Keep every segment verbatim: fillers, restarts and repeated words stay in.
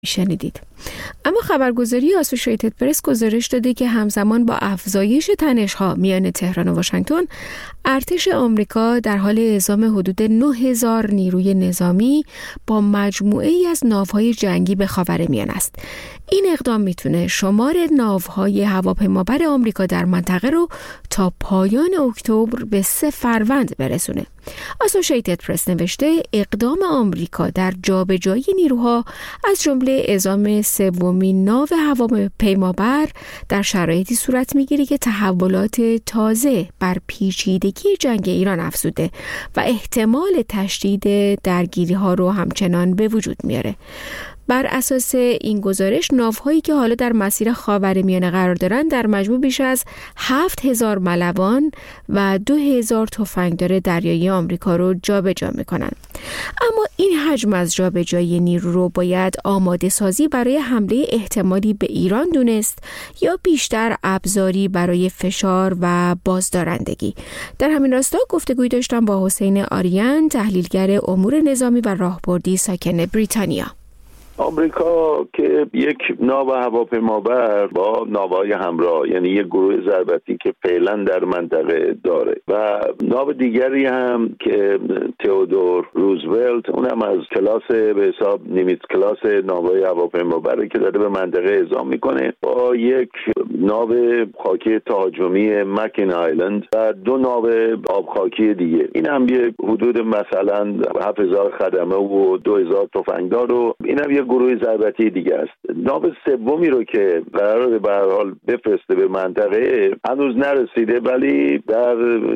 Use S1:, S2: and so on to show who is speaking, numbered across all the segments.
S1: شنیدید. اما خبرگزاری آسوشیتد پرس گزارش داده که همزمان با افزایش تنش‌ها میان تهران و واشنگتن، ارتش آمریکا در حال اعزام حدود نه هزار نیروی نظامی با مجموعه‌ای از ناوهای جنگی به خاورمیانه است. این اقدام میتونه شمار ناوهای هواپیمابر آمریکا در منطقه رو تا پایان اکتبر به سه فروند برسونه. آسوشیتد پرس نوشته اقدام آمریکا در جابجایی نیروها از جمله اعزام سومین ناو هواپیمابر در شرایطی صورت میگیره که تحولات تازه بر پیچیدگی جنگ ایران افزوده و احتمال تشدید درگیری ها رو همچنان به وجود میاره. بر اساس این گزارش ناوهایی که حالا در مسیر خاورمیانه قرار دارن در مجموع بیش از هفت هزار ملوان و دو هزار تفنگدار دریایی آمریکا رو جابجا میکنن. اما این حجم از جابجایی نیرو رو باید آماده سازی برای حمله احتمالی به ایران دونست یا بیشتر ابزاری برای فشار و بازدارندگی؟ در همین راستا گفتگوی داشتم با حسین آریان، تحلیلگر امور نظامی و راهبردی ساکن بریتانیا.
S2: آمریکا که یک ناو هواپیمابر با ناوهای همراه، یعنی یک گروه ضربتی که فعلا در منطقه داره و ناو دیگری هم که تئودور روزولت، اونم از کلاس به حساب نیمیتز کلاس ناوهای هواپیمابره که داره به منطقه اعزام میکنه، با یک ناو خاکی تهاجمی مکین آیلند و دو ناو آبخاکی دیگه. این هم یک حدود مثلا هفت هزار خدمه و دو هزار تفنگدار و این هم یک گروه ضربتی دیگه است. ناو سومی رو که قراره به هر حال بفرسته به منطقه هنوز نرسیده، ولی در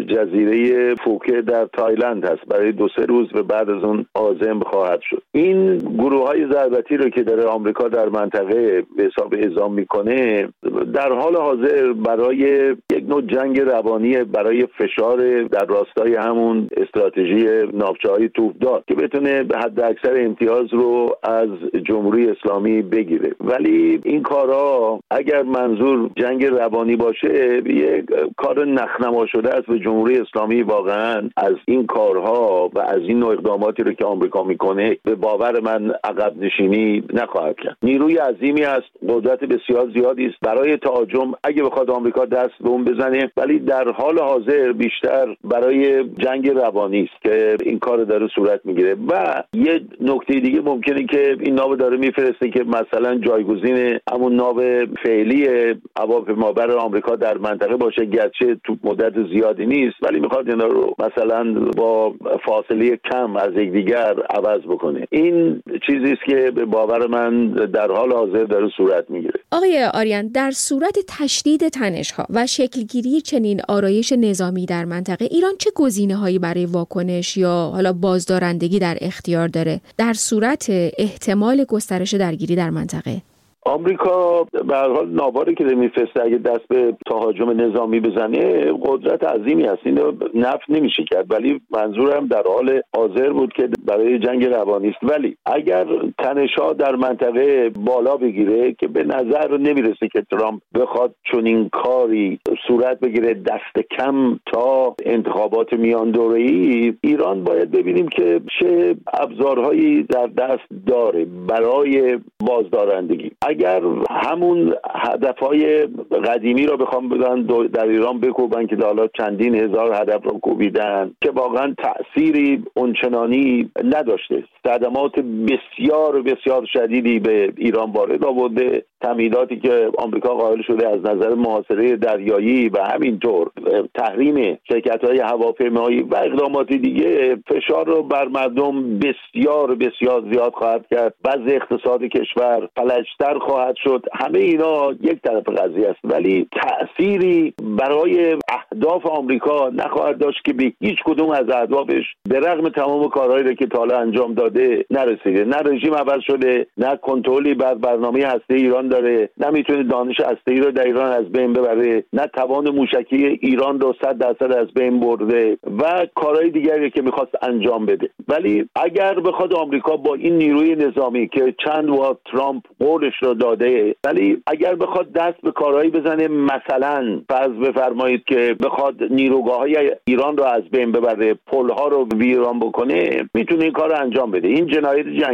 S2: جزیره فوکه در تایلند هست، برای دو سه روز به بعد از اون عازم خواهد شد. این گروه های ضربتی رو که داره آمریکا در منطقه به حساب اعزام میکنه، در حال حاضر برای یک نوع جنگ روانی، برای فشار در راستای همون استراتژی ناوچه‌های توپدار که بتونه به حد اکثر امتیاز رو از جمهوری اسلامی بگیره. ولی این کارا اگر منظور جنگ روانی باشه، یک کار نخنما شده است و جمهوری اسلامی واقعا از این کارها و از این نوع اقداماتی رو که آمریکا میکنه به باور من عقب نشینی نخواهد کرد. نیروی عظیمی است، قدرت بسیار زیادی است برای تهاجم اگه بخواد آمریکا دست به اون بزنه، ولی در حال حاضر بیشتر برای جنگ روانی است که این کار داره صورت میگیره. و یه نکته دیگه ممکنه که این ناو داره میفرسته که مثلا جایگزین همون ناو فعلی هواپیمابر آمریکا در منطقه باشه، گرچه تو مدت زیادی نیست، ولی میخواد اینا رو مثلا با فاصله کم از یکدیگر عوض بکنه. این چیزی است که به باور من در حال حاضر داره صورت میگیره.
S1: آقای آریان، در صورت تشدید تنش‌ها و شکلگیری چنین آرایش نظامی در منطقه، ایران چه گزینه‌هایی برای واکنش یا حالا بازدارندگی در اختیار داره در صورت احتمال گسترش درگیری در منطقه؟
S2: آمریکا به هر حال ناواری که میفرسته اگه دست به تهاجم نظامی بزنه قدرت عظیمی هست، اینو نفی نمیشه کرد، ولی منظورم در حال حاضر بود که برای جنگ روانی است. ولی اگر تنش‌ها در منطقه بالا بگیره که به نظر نمیرسه که ترامپ بخواد چنین کاری صورت بگیره، دست کم تا انتخابات میان دوره‌ای، ایران باید ببینیم که چه ابزارهایی در دست داره برای بازدارندگی. اگر همون هدفهای قدیمی رو بخوام بگن در ایران بکوبن که حالا چندین هزار هدف رو کوبیدن که واقعا تأثیری اونچنانی نداشته، صدمات بسیار بسیار شدیدی به ایران وارد آورده، تمهیداتی که آمریکا قائل شده از نظر محاصره دریایی و همینطور تحریم شرکت‌های هواپیمایی و اقدامات دیگه فشار رو بر مردم بسیار بسیار زیاد خواهد کرد. وضع اقتصاد کشور فلج‌تر خواهد شد. همه اینا یک طرف قضیه است، ولی تأثیری برای اهداف آمریکا نخواهد داشت که به هیچ کدوم از اهدافش به رغم تمام کارهایی که تا حالا انجام داده نرسیده. نه رژیم عوض شده، نه کنترلی بر برنامه هسته ایران داره، نه میتونه دانش هسته‌ای رو در ایران از بین ببره، نه توان موشکی ایران رو صد درصد از بین برده و کارهای دیگری که میخواست انجام بده. ولی اگر بخواد آمریکا با این نیروی نظامی که چند بار ترامپ قولش رو داده، ولی اگر بخواد دست به کارهایی بزنه، مثلا فرض بفرمایید که بخواد نیروگاه‌های ایران رو از بین ببره، پل‌ها رو ویران بکنه، میتونه این کار رو انجام بده. این جنایت جنگی است.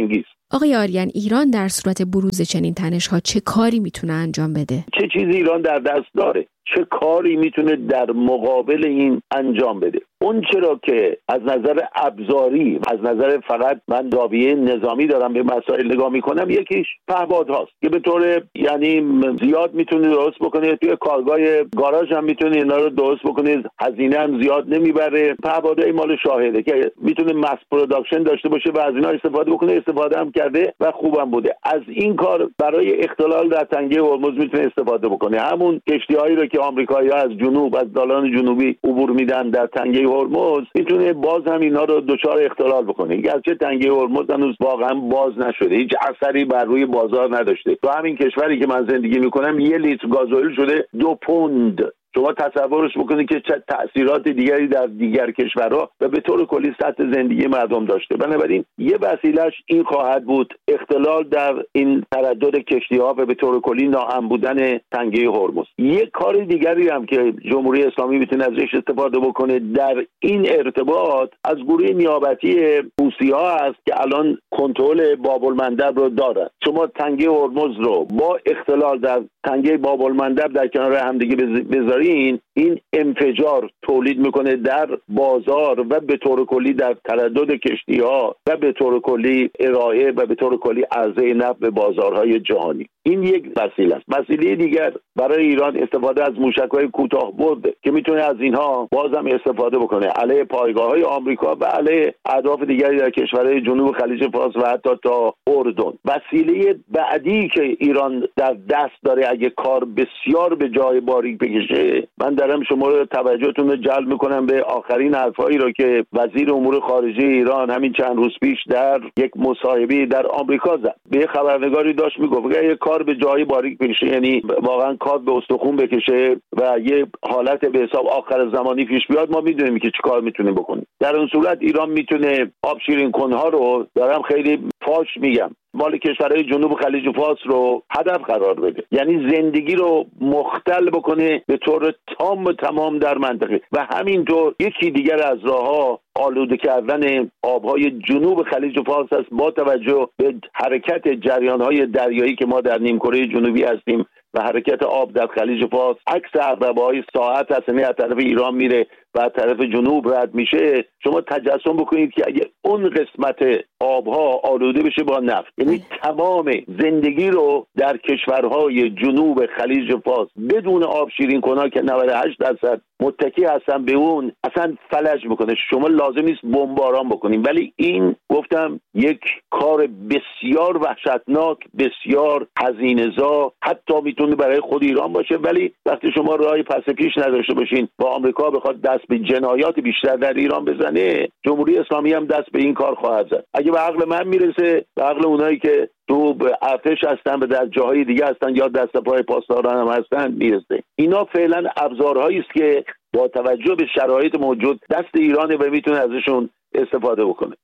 S1: آقای آریان، ایران در صورت بروز چنین تنش‌ها چه کاری میتونه انجام بده؟
S2: چه چیزی ایران در دست داره؟ چه کاری میتونه در مقابل این انجام بده؟ اون چرا که از نظر ابزاری، از نظر فقط من زاویه نظامی دارم به مسائل نگاه میکنم، یکیش پهپادهاست که به طور یعنی زیاد میتونه درست بکنه، توی کارگاه گاراژ هم میتونه اینا رو درست بکنه، هزینه هم زیاد نمیبره. پهپادهای مال شاهده که میتونه ماس پروداکشن داشته باشه و از اینا استفاده بکنه، استفاده هم کرده و خوبم بوده. از این کار برای اختلال در تنگه هرمز میتونه استفاده بکنه. همون کشتی‌هایی رو که آمریکایی‌ها از جنوب از دالان جنوبی عبور میدن در تنگه هرمز، میتونه باز هم اینا رو دچار اختلال بکنه. گرچه تنگه هرمز هنوز واقعا باز نشده، هیچ اثری بر روی بازار نداشته. تو همین کشوری که من زندگی میکنم یه لیتر گازوئیل شده دو پوند. شما تصورش بکنید که چه تأثیرات دیگری در دیگر کشورها و به طور کلی سطح زندگی مردم داشته. بنابراین یه وسیلهش این خواهد بود اختلال در این تردد کشتی‌ها و به طور کلی ناامن بودن تنگه هرمز. یه کار دیگری هم که جمهوری اسلامی میتونه ازش استفاده بکنه در این ارتباط، از گروه نیابتی حوثی‌ها است که الان کنترل باب المندب رو دارن. شما تنگه هرمز رو با اختلال در تنگه باب المندب در کنار همدیگه بذارید، این این انفجار تولید میکنه در بازار و به طور کلی در تردد کشتی‌ها و به طور کلی ارائه و به طور کلی عرضه نفت به بازارهای جهانی. این یک وسیله است. وسیله دیگر برای ایران استفاده از موشک‌های کوتاه برده که میتونه از اینها بازم استفاده بکنه علیه پایگاه‌های آمریکا و علیه اهداف دیگری در کشورهای جنوب خلیج فارس و حتی تا اردن. وسیله بعدی که ایران در دست داره اگه کار بسیار به جای باریک بکشه، من دارم شما رو توجهتون رو جلب میکنم به آخرین حرفایی رو که وزیر امور خارجه ایران همین چند روز پیش در یک مصاحبه در آمریکا زد. به خبرنگاری داشت میگفت اگه کار به جای باریک بکشه، یعنی واقعا کار به استخوان بکشه و یه حالت به حساب آخر زمانی پیش بیاد، ما میدونیم که چیکار میتونیم بکنیم. در اون صورت ایران میتونه آب شیرین کنها رو، دارم خیلی فاش میگم، مال کشورهای جنوب خلیج فارس رو هدف قرار بده، یعنی زندگی رو مختل بکنه به طور تام و تمام در منطقه. و همینطور یکی دیگر از راه‌ها آلوده کردن آبهای جنوب خلیج فارس است با توجه به حرکت جریان‌های دریایی که ما در نیمکره جنوبی هستیم و حرکت آب در خلیج فارس عکس عقربه‌های ساعت هست، از طرف ایران میره و از طرف جنوب رد میشه. شما تجسم بکنید که اگه اون قسمت آبها آلوده بشه با نفت، یعنی تمام زندگی رو در کشورهای جنوب خلیج فارس بدون آب شیرین کنها که نود و هشت درصد متکی هستن به اون، اصلا فلج میکنه. شما لازم نیست بمباران بکنیم، ولی این گفتم یک کار بسیار وحشتناک، بسیار هزینه‌زا، حتی میتونه برای خود ایران باشه. ولی وقتی شما راهی پس پیش نداشته باشین و آمریکا بخواد دست به جنایات بیشتر در ایران بزنه، جمهوری اسلامی هم دست به این کار خواهد زد. اگه به عقل من میرسه، به عقل اونایی که تو ارتش هستن و در جاهای دیگه هستن یا دست پای پاسداران هم هستن میرسه. اینا فعلا ابزارهایی است که با توجه به شرایط موجود دست ایرانه و میتونه ازشون استفاده بکنه.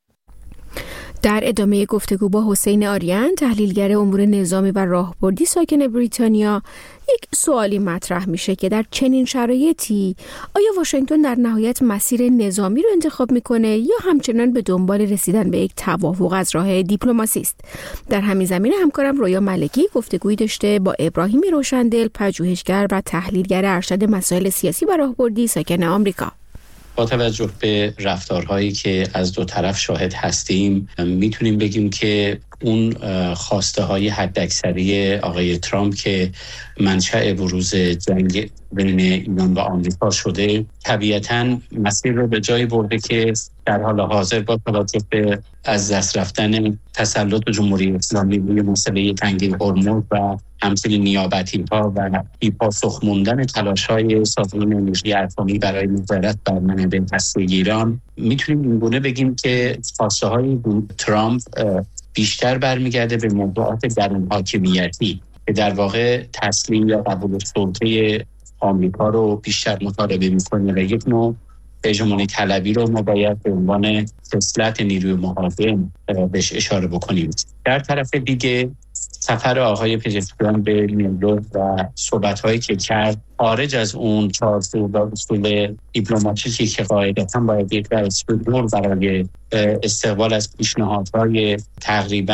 S1: در ادامه گفتگو با حسین آریان، تحلیلگر امور نظامی و راهبردی ساکن بریتانیا، یک سوالی مطرح میشه که در چنین شرایطی آیا واشنگتن در نهایت مسیر نظامی رو انتخاب میکنه یا همچنان به دنبال رسیدن به یک توافق از راه دیپلماسی است؟ در همین زمینه همکارم رویا ملکی گفتگویی داشته با ابراهیم روشندل، پژوهشگر و تحلیلگر ارشد مسائل سیاسی و راهبردی ساکن آمریکا.
S3: با توجه به رفتارهایی که از دو طرف شاهد هستیم، میتونیم بگیم که اون خواسته های حداکثری آقای ترامپ که منشأ بروز جنگ بین ایران و آمریکا شده، طبیعتاً مسیر رو به جایی برده که در حال حاضر با توجه به از دست رفتن تسلط جمهوری اسلامی روی مسئله تنگه هرمز و همچنین نیابتی‌ها و بی‌پاسخ موندن تلاش‌های سازمان انرژی اتمی برای نظارت بر منابع هسته‌ای ایران، میتونیم اینگونه بگیم که خواسته‌های ترامپ بیشتر برمیگرده به موضوعات درون حاکمیتی که در واقع تسلیم یا قبول سلطه آمریکا رو بیشتر مطالبه میکنه و یک نوع هژمونی طلبی رو ما باید به عنوان خصلت نیروی مقاوم بهش اشاره بکنیم. در طرف دیگه سفر آقای پزشکیان به نیویورک و صحبت‌هایی که کرد خارج از اون چارچوب و اصول دیپلماتیکی که قاعدتاً باید یک اصول برای استقبال از پیشنهادهای تقریباً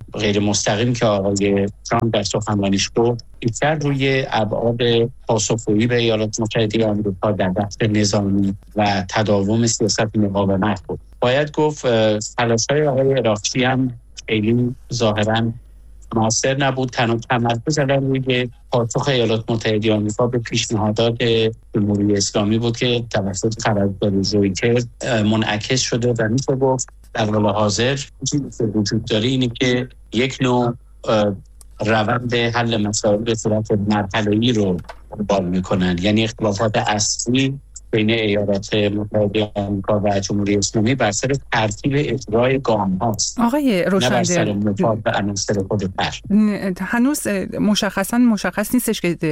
S3: غیر مستقیم که آقای ترامپ در سخنرانیش گفت بیشتر روی ابعاد پاسخگویی به ایالات متحده آمریکا در بخش نظامی و تداوم سیاست مقاومت بود. باید گفت تلاش‌های آقای عراقچی هم خیلی ظاهراً موثر نبود. تنها تمرکز کردن روی پاسخ ایالات متحده آمریکا به پیشنهادات جمهوری اسلامی بود که توسط خبرگزاری رویترز منعکس شده و میشه گفت در حال حاضر چیزی که وجود داره اینه که یک نوع روند حل مسائل به صورت مرحله‌ای رو دنبال میکنن، یعنی اختلافات اصلی بین ایالات متحده آمریکا و جمهوری اسلامی بر سر ترتیب اجرای گام هاست.
S4: آقای روشنگر هنوز مشخصا مشخص نیستش که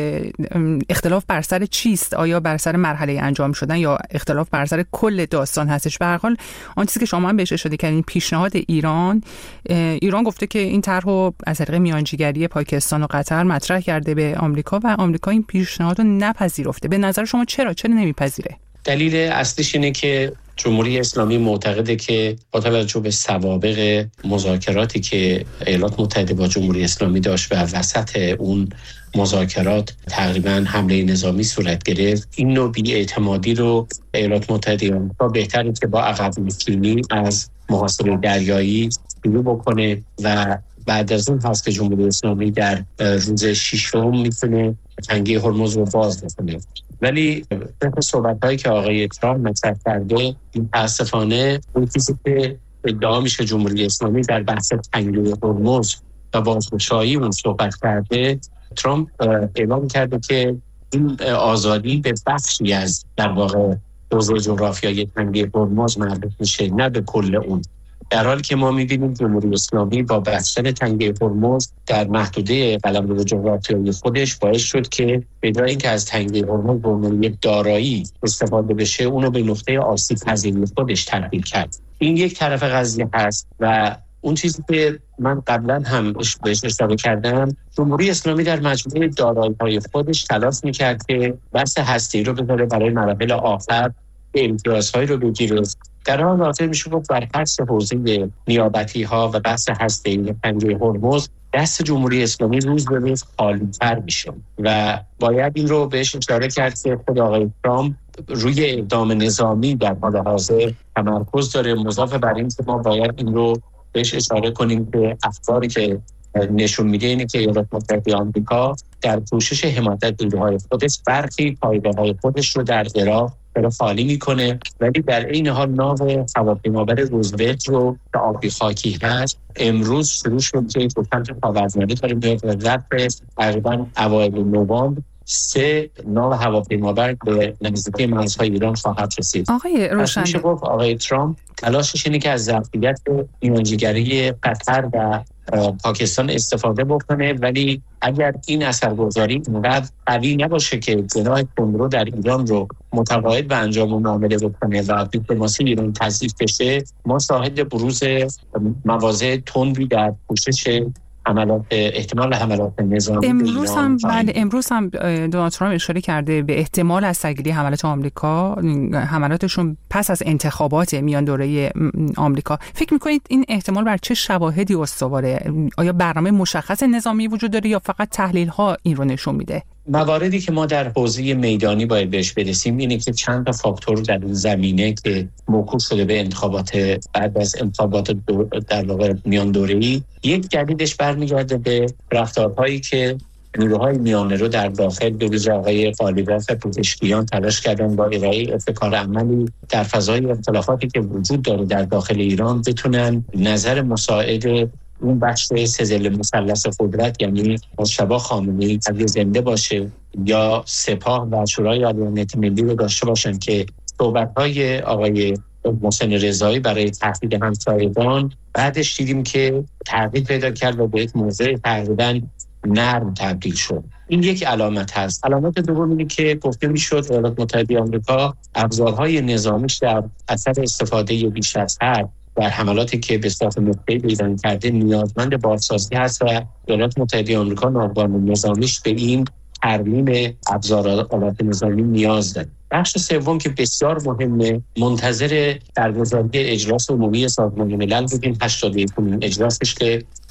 S4: اختلاف بر سر چیست، آیا بر سر مرحله انجام شدن یا اختلاف بر سر کل داستان هستش. به هر حال آن چیزی که شما هم بهش اشاره کردین، پیشنهاد ایران ایران گفته که این طرحو از طریق میانجیگری پاکستان و قطر مطرح کرده به آمریکا و آمریکا این پیشنهادو نپذیرفته. به نظر شما چرا چرا نمیپذیره؟
S3: دلیل اصلیش اینه که جمهوری اسلامی معتقده که با توجه به سوابق مذاکراتی که ایالات متحده با جمهوری اسلامی داشت و وسط اون مذاکرات تقریباً حمله نظامی صورت گرفت، این نوع بی‌اعتمادی رو ایالات متحده آمریکا بهتره که با عقب نشینی از محاصره دریایی شروع بکنه و بعد از اون هست که جمهوری اسلامی در روز ششم میتونه تنگه هرمز رو باز بکنه. ولی طبق صحبت‌هایی که آقای ترامپ مطرح کرده، متأسفانه اون چیزی که ادعا میشه جمهوری اسلامی در بحث تنگه هرمز و بازگشایی اون صحبت کرده، ترامپ اعلام کرده که این آزادی به بخشی از در واقع حوزه جغرافیایی تنگه هرمز مربوط میشه، نه به کل اون. در حالی که ما می‌بینیم جمهوری اسلامی با بستن تنگه هرمز در محدوده قلمرو جغرافیایی خودش باعث شد که به جای اینکه از تنگه هرمز به عنوان یک دارایی استفاده بشه، اونو به نقطه آسیب‌پذیری خودش تبدیل کرد. این یک طرف قضیه هست و اون چیزی که من قبلا هم بهش اشاره کردم، جمهوری اسلامی در مجموعه دارایی‌های خودش تلاش می‌کرد که بحث هسته‌ای رو بذاره برای مراحل آخر، امتیازهای رو بگیره. در حال حاضر میشه گفت بر اساس حوزه نیابتی ها و بحث هسته‌ای تنگه هرمز دست جمهوری اسلامی روز به روز خالی‌تر میشه و باید این رو بهش اشاره کرد که خود آقای ترامپ روی اقدام نظامی در حال حاضر تمرکز داره. مضافه بر این که ما باید این رو بهش اشاره کنیم که افکاری که نشون میده اینه که ایالات متحده آمریکا در کوشش حمایت نیروهای خودش برخی پایگاه‌های خودش رو در عراق رو خالی میکنه، ولی در این حال ناو هواپیمابر روزولت رو که آبی خاکی هست امروز شروع شد که سمت خاورمیانه داریم به ظرف تقریبا اوایل نوامبر سه ناو هواپیمابر به نزدیکی مرزهای ایران خواهد رسید.
S4: آقای روشن
S3: میشه گفت آقای ترامپ تلاشش اینه که از ظرفیت میانجیگری قطر و پاکستان استفاده بکنه، ولی اگر این اثرگذاری اونقدر قوی نباشه که جناح کندرو در ایران رو متقاعد به انجام معامله بکنه و دیپلماسی ایران تضعیف بشه، ما شاهد بروز مواضع تندی در پوشش حملات احتمال حملات نظامی
S4: امروز هم بله امروز هم دونالد ترامپ اشاره کرده به احتمال از سرگیری حملات آمریکا، حملاتشون پس از انتخابات میان دوره آمریکا. فکر می‌کنید این احتمال بر چه شواهدی استواره؟ آیا برنامه مشخص نظامی وجود داره یا فقط تحلیل‌ها این رو نشون میده؟
S3: مواردی که ما در حوزه میدانی باید بهش برسیم اینه که چند تا فاکتور در این زمینه که موکول شده به انتخابات بعد از انتخابات در واقع میان دوره‌ای، یک جدیدش برمیگرده به رفتارهایی که نیروهای میانه رو در داخل به ویژه آقای قالیباف پزشکیان تلاش کردن با ارائه ابتکار عملی در فضای اختلافاتی که وجود داره در داخل ایران بتونن نظر مساعد اون بخش سزل مثلث قدرت، یعنی مجتبی خامنه‌ای اگه زنده باشه یا سپاه و شورای عالی امنیت ملی رو داشته باشن که صحبت‌های آقای محسن رضایی برای تهدید همسایگان بعدش دیدیم که تغییر پیدا کرد و به یک موضع تقریباً نرم تبدیل شد. این یک علامت هست. علامت دوم اینه که گفته میشد ایالات متحده آمریکا ابزارهای نظامیش در اثر استفاده بیش از حد در حملاتی که به صورت نقطه‌ای به ایران کرده نیازمند بازسازی هست و ایالات متحده آمریکا ناوگان نظامیش به این ترمیم ابزارات نظامی نیاز داره. بخش سوم که بسیار مهمه، منتظر برگزاری اجلاس عمومی سازمان ملل بودیم، هشتاد و یکمین اجلاسش که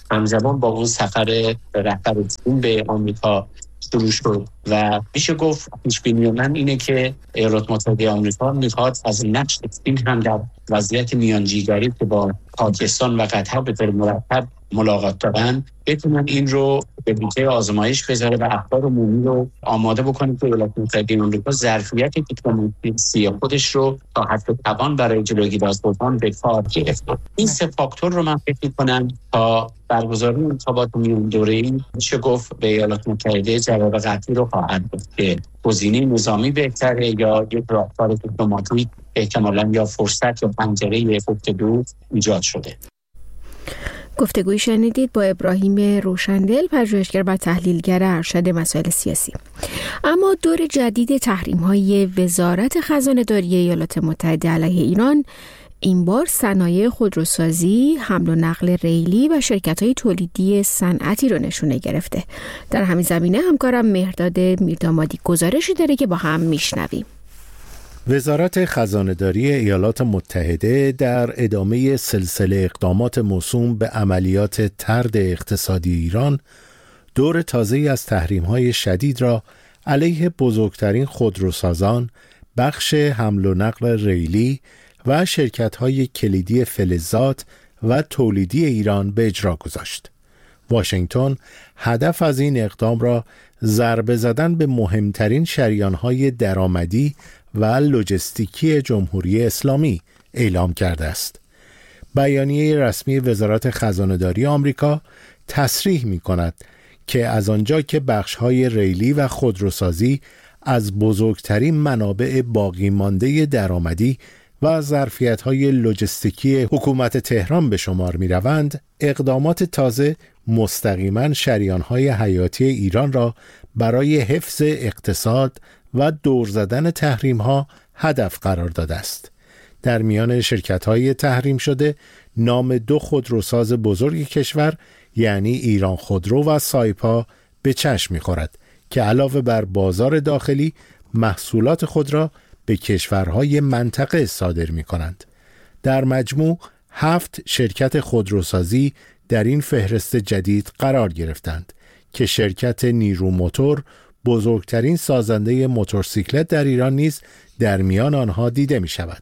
S3: همزمان با اون سفر رهبر تیم به آمریکا شروع شد و میشه گفت پیش‌بینی من اینه که ایالات متحده آمریکا میخواد از نقش تیم هم در وضعیت میانجیگری که با پاکستان و قطر به طور مرتب ملاقات دارن بتونن این رو به بوته آزمایش بذاره و افکار عمومی رو آماده بکنه که ایالات متحده آمریکا ظرفیت دیپلماسی خودش رو تا حد توان برای جلوگیری از بحران به کار گرفته. این سه فاکتور رو من فکر می‌کنم تا برگزاری انتخابات میان دوره‌ای میشه گفت به ایالات متحده جواب قطعی رو خواهد داد که گزینه نظامی بهتره یا یک راهکار دیپلماتیک احتمالاً یا فرصت یا پنجره گفتگو ایجاد شده.
S1: گفتگوی شنیدید با ابراهیم روشندل، پژوهشگر و تحلیلگر ارشد مسائل سیاسی. اما دور جدید تحریم‌های وزارت خزانه‌داری ایالات متحده علیه ایران این بار صنایع خودروسازی، حمل و نقل ریلی و شرکت‌های تولیدی صنعتی رو نشونه گرفته. در همین زمینه همکارم مهرداد میردامادی گزارشی داره که با هم میشنویم.
S5: وزارت خزانه‌داری ایالات متحده در ادامه سلسله اقدامات موسوم به عملیات طرد اقتصادی ایران، دور تازه‌ای از تحریم‌های شدید را علیه بزرگترین خودروسازان، بخش حمل و نقل ریلی و شرکت‌های کلیدی فلزات و تولیدی ایران به اجرا گذاشت. واشنگتن هدف از این اقدام را ضربه زدن به مهمترین شریان‌های درآمدی و لوجستیکی جمهوری اسلامی اعلام کرده است. بیانیه رسمی وزارت خزانه‌داری آمریکا تصریح می‌کند که از آنجا که بخش‌های ریلی و خودروسازی از بزرگترین منابع باقی مانده درآمدی و ظرفیت‌های لوجستیکی حکومت تهران به شمار می‌روند، اقدامات تازه مستقیما شریان‌های حیاتی ایران را برای حفظ اقتصاد و دور زدن تحریم‌ها هدف قرار داده است. در میان شرکت‌های تحریم شده نام دو خودروساز بزرگ کشور یعنی ایران خودرو و سایپا به چشم می‌خورد که علاوه بر بازار داخلی محصولات خود را به کشورهای منطقه صادر می‌کنند. در مجموع هفت شرکت خودروسازی در این فهرست جدید قرار گرفتند که شرکت نیرو موتور، بزرگترین سازنده موتورسیکلت در ایران نیز در میان آنها دیده می شود.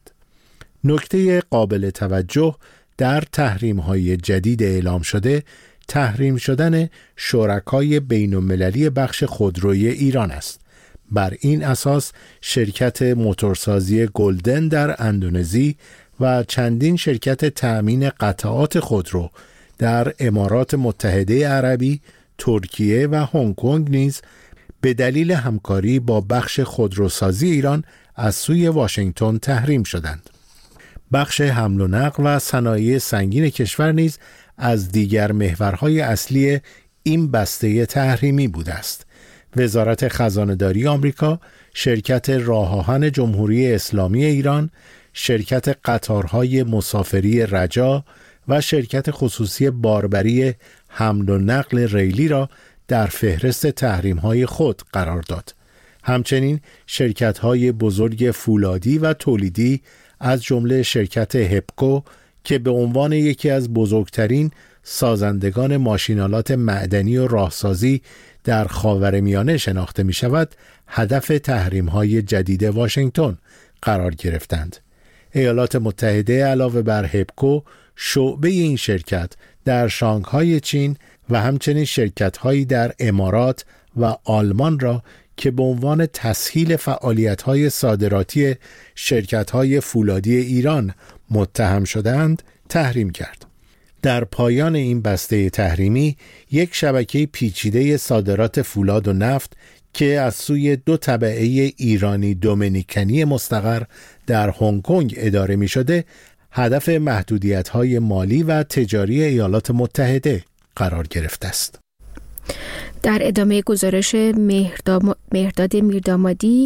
S5: نکته قابل توجه در تحریم‌های جدید اعلام شده، تحریم شدن شرکای بین‌المللی بخش خودرویی ایران است. بر این اساس شرکت موتورسازی گلدن در اندونزی و چندین شرکت تأمین قطعات خودرو در امارات متحده عربی، ترکیه و هنگ کنگ نیز به دلیل همکاری با بخش خودروسازی ایران از سوی واشنگتن تحریم شدند. بخش حمل و نقل و صنایع سنگین کشور نیز از دیگر محورهای اصلی این بسته تحریمی بوده است. وزارت خزانه‌داری آمریکا، شرکت راه آهن جمهوری اسلامی ایران، شرکت قطارهای مسافری رجا و شرکت خصوصی باربری حمل و نقل ریلی را در فهرست تحریم‌های خود قرار داد. همچنین شرکت‌های بزرگ فولادی و تولیدی از جمله شرکت هپکو که به عنوان یکی از بزرگترین سازندگان ماشینالات معدنی و راهسازی در خاورمیانه شناخته می شود، هدف تحریم‌های جدید واشنگتن قرار گرفتند. ایالات متحده علاوه بر هپکو، شعبه این شرکت در شانگهای چین و همچنین شرکت‌هایی در امارات و آلمان را که به عنوان تسهیل فعالیت‌های صادراتی شرکت‌های فولادی ایران متهم شدند، تحریم کرد. در پایان این بسته تحریمی، یک شبکه پیچیده صادرات فولاد و نفت که از سوی دو تبعه ایرانی دومینیکنی مستقر در هنگ کنگ اداره می شده، هدف محدودیت‌های مالی و تجاری ایالات متحده قرار گرفته است.
S1: در ادامه گزارش مهرداد میردامادی،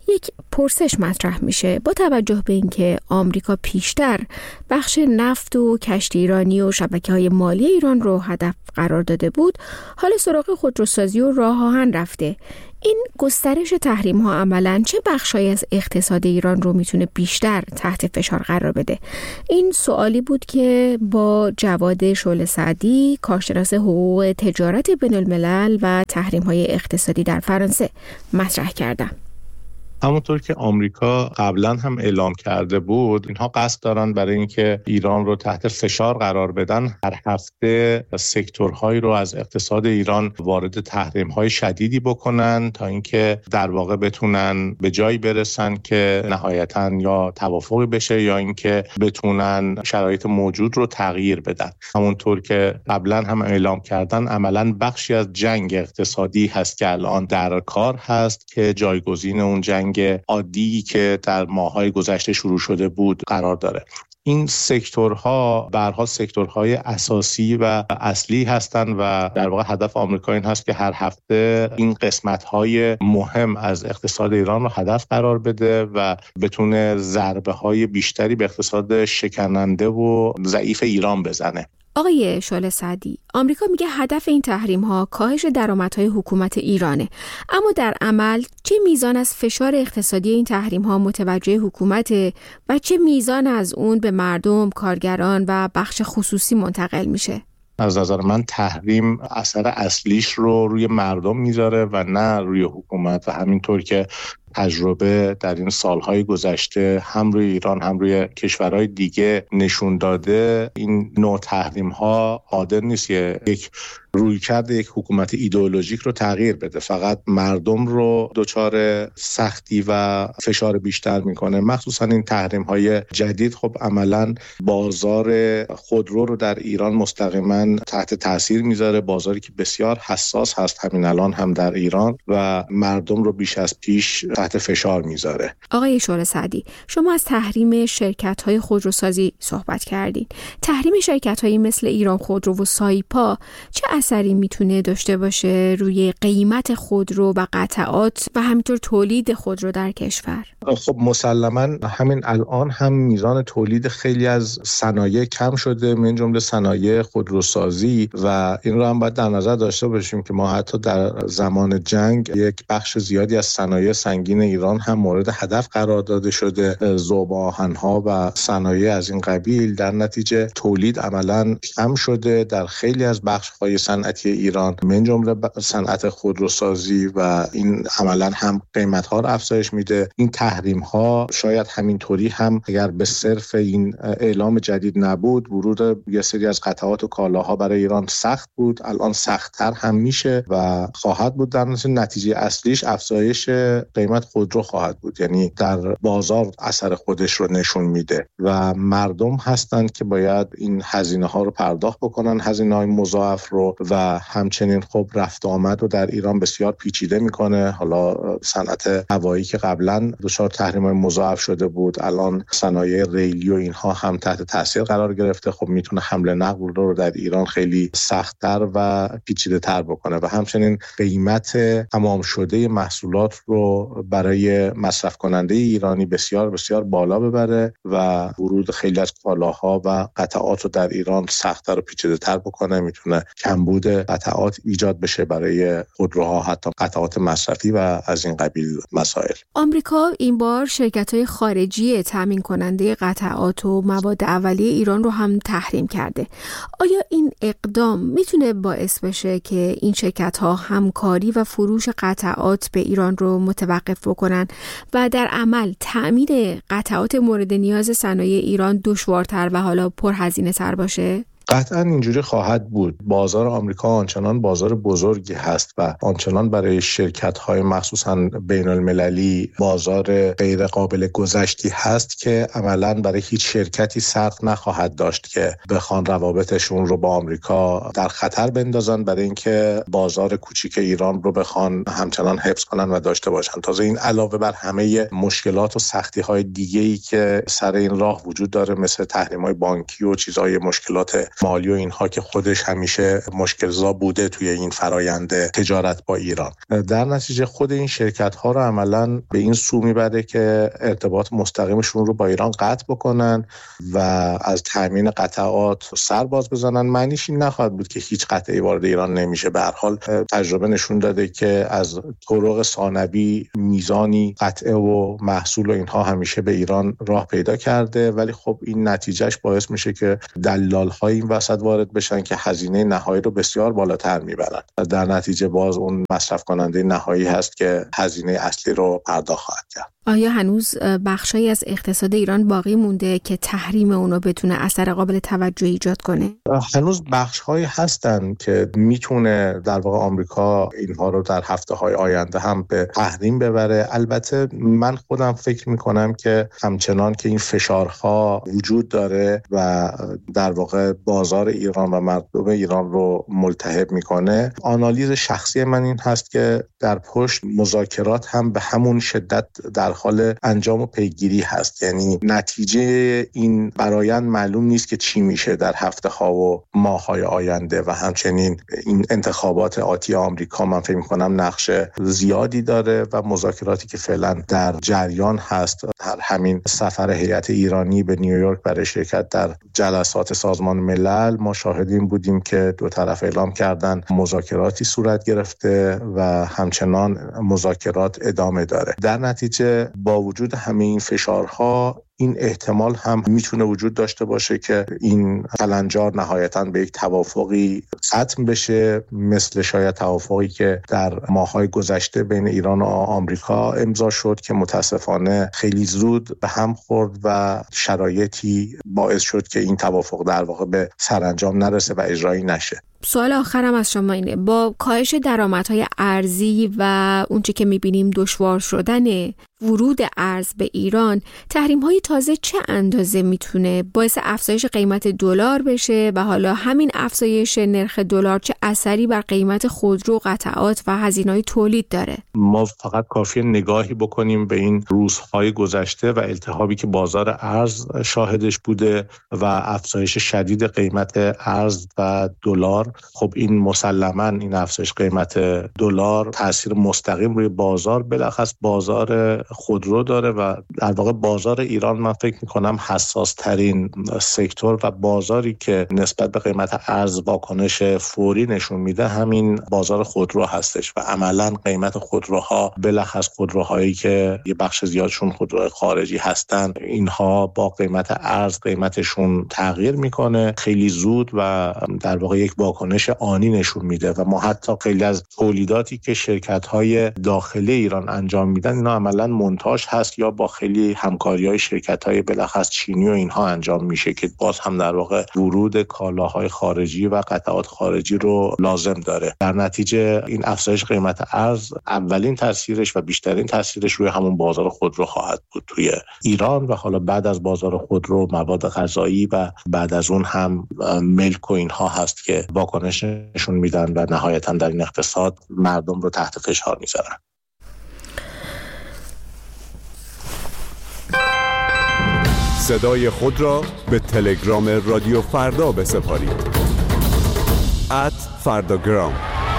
S1: یک پرسش مطرح میشه با توجه به اینکه آمریکا پیشتر بخش نفت و کشتی ایرانی و شبکه‌های مالی ایران رو هدف قرار داده بود، حالا سراغ خودروسازی و راه آهن رفته. این گسترش تحریم ها عملاً چه بخشایی از اقتصاد ایران رو میتونه بیشتر تحت فشار قرار بده؟ این سوالی بود که با جواد شعله سعدی، کارشناس حقوق تجارت بین الملل و تحریم های اقتصادی در فرانسه مطرح کردم.
S6: همونطور که آمریکا قبلا هم اعلام کرده بود، اینها قصد دارن برای اینکه ایران رو تحت فشار قرار بدن، هر هفته سکتورهایی رو از اقتصاد ایران وارد تحریم‌های شدیدی بکنن تا اینکه در واقع بتونن به جایی برسن که نهایتاً یا توافقی بشه یا اینکه بتونن شرایط موجود رو تغییر بدن. همونطور که قبلا هم اعلام کردن، عملاً بخشی از جنگ اقتصادی هست که الان در کار هست که جایگزین اون جنگ عادی که در ماه‌های گذشته شروع شده بود قرار داره. این سکتورها به هر حال سکتورهای اساسی و اصلی هستند و در واقع هدف آمریکا این هست که هر هفته این قسمت‌های مهم از اقتصاد ایران رو هدف قرار بده و بتونه ضربه‌های بیشتری به اقتصاد شکننده و ضعیف ایران بزنه.
S1: آقای شعله سعدی، آمریکا میگه هدف این تحریم ها کاهش درآمدهای حکومت ایرانه، اما در عمل چه میزان از فشار اقتصادی این تحریم ها متوجه حکومت و چه میزان از اون به مردم، کارگران و بخش خصوصی منتقل میشه؟
S6: از نظر من تحریم اثر اصلیش رو روی مردم میذاره و نه روی حکومت و همینطور که تجربه در این سالهای گذشته هم روی ایران هم روی کشورهای دیگه نشون داده، این نوع تحریم ها قادر نیست یک رویکرد یک حکومت ایدئولوژیک رو تغییر بده، فقط مردم رو دچار سختی و فشار بیشتر میکنه. مخصوصا این تحریم های جدید خب عملا بازار خودرو رو در ایران مستقیما تحت تاثیر میذاره، بازاری که بسیار حساس هست همین الان هم در ایران و مردم رو بیش از پیش تحت فشار میذاره.
S1: آقای شعله سعدی، شما از تحریم شرکت‌های خودروسازی صحبت کردید. تحریم شرکت‌هایی مثل ایران خودرو و سایپا چه اثری میتونه داشته باشه روی قیمت خودرو و قطعات و همینطور تولید خودرو در کشور؟
S6: خب مسلماً همین الان هم میزان تولید خیلی از صنایع کم شده، من جمله صنایع خودروسازی، و این رو هم باید در نظر داشته باشیم که ما حتی در زمان جنگ یک بخش زیادی از صنایع سنگین ایران هم مورد هدف قرار داده شده، ذوب آهن‌ها و صنایع از این قبیل. در نتیجه تولید عملاً کم شده در خیلی از بخش‌های صنعتی ایران، من جمله صنعت خودروسازی، و این عملاً هم قیمت‌ها رو افزایش میده. این تحریم‌ها شاید همینطوری هم اگر به صرف این اعلام جدید نبود، ورود یه سری از قطعات و کالاها برای ایران سخت بود، الان سخت‌تر هم میشه و خواهد بود. در نتیجه اصلیش افزایش قیمت خودرو خواهد بود، یعنی در بازار اثر خودش رو نشون میده و مردم هستند که باید این هزینه ها رو پرداخت بکنن، هزینه های مضاعف رو، و همچنین خب رفت آمد رو در ایران بسیار پیچیده میکنه. حالا صنعت هوایی که قبلا دچار تحریم های مضاعف شده بود، الان صنایع ریلی و اینها هم تحت تاثیر قرار گرفته، خب میتونه حمل نقل رو در ایران خیلی سخت‌تر و پیچیده تر بکنه و همچنین قیمت تمام شده محصولات رو برای مصرف کننده ایرانی بسیار بسیار بالا ببره و ورود خیلی از کالاها و قطعات رو در ایران سخت‌تر و پیچیده‌تر بکنه. میتونه کمبود قطعات ایجاد بشه برای خودروها، حتی قطعات مصرفی و از این قبیل مسائل.
S1: آمریکا این بار شرکت‌های خارجی تامین کننده قطعات و مواد اولیه ایران رو هم تحریم کرده. آیا این اقدام میتونه باعث بشه که این شرکت‌ها همکاری و فروش قطعات به ایران رو متوقف بکنن و در عمل تأمین قطعات مورد نیاز صنایع ایران دشوارتر و حالا پرهزینه‌تر باشه؟
S6: قطعا اینجوری خواهد بود. بازار آمریکا آنچنان بازار بزرگی هست و آنچنان برای شرکت‌های مخصوصاً بین المللی بازار غیر قابل گذشتی هست که عملاً برای هیچ شرکتی سخت نخواهد داشت که بخوان روابطشون رو با آمریکا در خطر بندازن برای اینکه بازار کوچیک ایران رو بخوان همچنان حفظ کنن و داشته باشن. تازه این علاوه بر همه مشکلات و سختی‌های دیگه‌ای که سر این راه وجود داره، مثل تحریم‌های بانکی و چیزهای مشکلات مالی و اینها که خودش همیشه مشکل‌زا بوده توی این فرایند تجارت با ایران. در نتیجه خود این شرکت‌ها رو عملاً به این سو میبره که ارتباط مستقیمشون رو با ایران قطع بکنن و از تامین قطعات سر باز بزنن. معنیش این نخواهد بود که هیچ قطعی وارد ایران نمیشه. به هر حال تجربه نشون داده که از طرق ثانوی میزانی قطعه و محصول و اینها همیشه به ایران راه پیدا کرده، ولی خب این نتیجهش باعث میشه که دلال‌های این وسط وارد بشن که هزینه نهایی رو بسیار بالاتر میبرن. در نتیجه باز اون مصرف کننده نهایی هست که هزینه اصلی رو پرداخت خواهد کرد.
S1: آیا هنوز بخشایی از اقتصاد ایران باقی مونده که تحریم اونو بتونه اثر قابل توجهی ایجاد کنه؟
S6: هنوز بخش‌هایی هستن که میتونه در واقع آمریکا اینها رو در هفته‌های آینده هم به تحریم ببره. البته من خودم فکر میکنم که همچنان که این فشارها وجود داره و در واقع بازار ایران و مردم ایران رو ملتهب میکنه، آنالیز شخصی من این هست که در پشت مذاکرات هم به همون شدت در حال انجام و پیگیری هست. یعنی نتیجه این برآیند معلوم نیست که چی میشه در هفته ها و ماه های آینده و همچنین این انتخابات آتی آمریکا من فکر می‌کنم نقش زیادی داره و مذاکراتی که فعلا در جریان هست. در همین سفر هیئت ایرانی به نیویورک برای شرکت در جلسات سازمان ملل ما شاهدیم بودیم که دو طرف اعلام کردن مذاکراتی صورت گرفته و همچنان مذاکرات ادامه داره. در نتیجه با وجود همه این فشارها این احتمال هم میتونه وجود داشته باشه که این کلنجار نهایتاً به یک توافقی ختم بشه، مثل شاید توافقی که در ماه‌های گذشته بین ایران و آمریکا امضا شد که متاسفانه خیلی زود به هم خورد و شرایطی باعث شد که این توافق در واقع به سرانجام نرسه و اجرایی نشه.
S1: سوال آخرم از شما اینه، با کاهش درآمدهای ارزی و اونچه که میبینیم دشوار شدن ورود ارز به ایران، تحریم‌های تازه چه اندازه میتونه باعث افزایش قیمت دلار بشه و حالا همین افزایش نرخ دلار چه اثری بر قیمت خودرو، قطعات و هزینه‌های تولید داره؟
S6: ما فقط کافیه نگاهی بکنیم به این روزهای گذشته و التهابی که بازار ارز شاهدش بوده و افزایش شدید قیمت ارز و دلار. خب این مسلماً این افزایش قیمت دلار تاثیر مستقیم روی بازار، بالاخص بازار خودرو داره و در واقع بازار ایران من فکر میکنم حساس ترین سکتور و بازاری که نسبت به قیمت ارز واکنش فوری نشون میده همین بازار خودرو هستش و عملاً قیمت خودروها، بالاخص خودروهایی که یه بخش زیادشون خودروهای خارجی هستن، اینها با قیمت ارز قیمتشون تغییر میکنه خیلی زود و در واقع یک واکنش آنی نشون میده و ما حتی خیلی از تولیداتی که شرکت‌های داخلی ایران انجام میدن اینا عملاً مونتاژ هست یا با خیلی همکاری‌های شرکت‌های بالاخص چینی و اینها انجام میشه که باز هم در واقع ورود کالاهای خارجی و قطعات خارجی رو لازم داره. در نتیجه این افزایش قیمت ارز اولین تاثیرش و بیشترین تاثیرش روی همون بازار خودرو خواهد بود توی ایران و حالا بعد از بازار خودرو مواد غذایی و بعد از اون هم ملک و اینها هست که واکنش نشون میدن و نهایتاً در این اقتصاد مردم رو تحت فشار میذارن.
S7: صدای خود را به تلگرام رادیو فردا بسپارید. ات فرداگرام.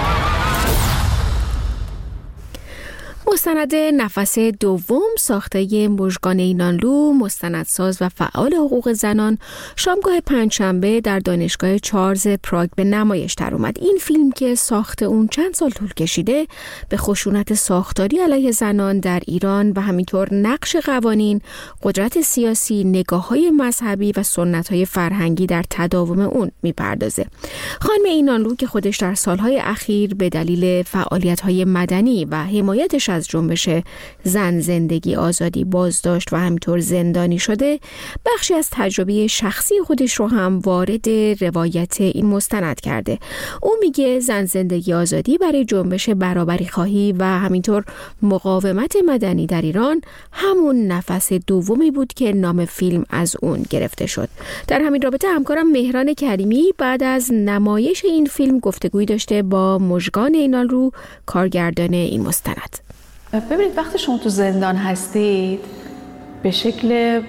S1: مستند نفس دوم ساخته مژگان اینانلو، مستندساز و فعال حقوق زنان، شامگاه پنجشنبه در دانشگاه چارلز پراگ به نمایش در اومد. این فیلم که ساخت اون چند سال طول کشیده به خشونت ساختاری علیه زنان در ایران و همینطور نقش قوانین، قدرت سیاسی، نگاه‌های مذهبی و سنت‌های فرهنگی در تداوم اون میپردازه. خانم اینانلو که خودش در سالهای اخیر به دلیل فعالیت‌های مدنی و حمایتش از جنبش زن زندگی آزادی بازداشت و همینطور زندانی شده، بخشی از تجربه شخصی خودش رو هم وارد روایت این مستند کرده. او میگه زن زندگی آزادی برای جنبش برابری خواهی و همینطور مقاومت مدنی در ایران همون نفس دومی بود که نام فیلم از اون گرفته شد. در همین رابطه همکارم مهران کریمی بعد از نمایش این فیلم گفتگویی داشته با مژگان اینانلو، کارگردان این مستند.
S8: ببینید وقتی شما تو زندان هستید به شکل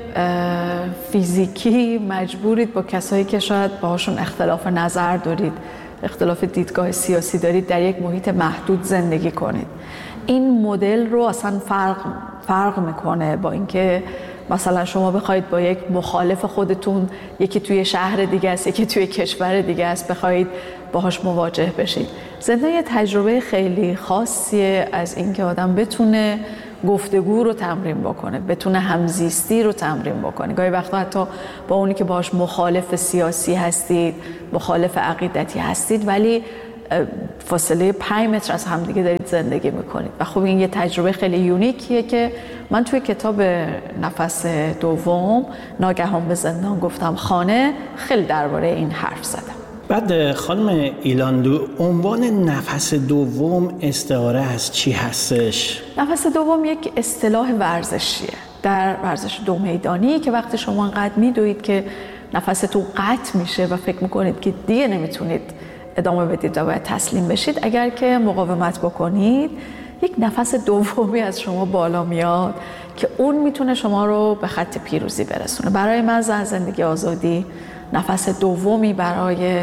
S8: فیزیکی مجبورید با کسایی که شاید باهاشون اختلاف نظر دارید، اختلاف دیدگاه سیاسی دارید، در یک محیط محدود زندگی کنید. این مدل رو اصلا فرق فرق میکنه با اینکه مثلا شما بخواید با یک مخالف خودتون، یکی توی شهر دیگه است، یکی توی کشور دیگه است، بخواید باهاش مواجه بشید. زندان یه تجربه خیلی خاصیه از اینکه آدم بتونه گفتگو رو تمرین بکنه، بتونه همزیستی رو تمرین بکنه. گاهی وقتا حتی با اونی که باهاش مخالف سیاسی هستید، مخالف عقیدتی هستید، ولی فاصله پنج متر از همدیگه دارید زندگی میکنید. و خب این یه تجربه خیلی یونیکیه که من توی کتاب نفس دوم، ناگهان به زندان گفتم خانه، خیلی درباره این حرف زدم.
S9: بعد خانم ایلاندو، عنوان نفس دوم استعاره از چی هستش؟
S8: نفس دوم یک اصطلاح ورزشیه در ورزش دو میدانی که وقتی شما انقدر میدوید که نفستون قطع میشه و فکر میکنید که دیگه نمیتونید ادامه بدید و باید تسلیم بشید، اگر که مقاومت بکنید یک نفس دومی از شما بالا میاد که اون میتونه شما رو به خط پیروزی برسونه. برای من زن زندگی آزادی نفس دومی برای